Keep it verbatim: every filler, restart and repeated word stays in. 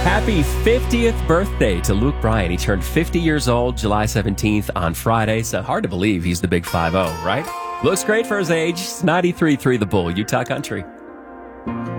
Happy fiftieth birthday to Luke Bryan. He turned fifty years old July seventeenth on Friday, so hard to believe he's the big five oh, right? Looks great for his age. ninety-three point three The Bull, Utah Country.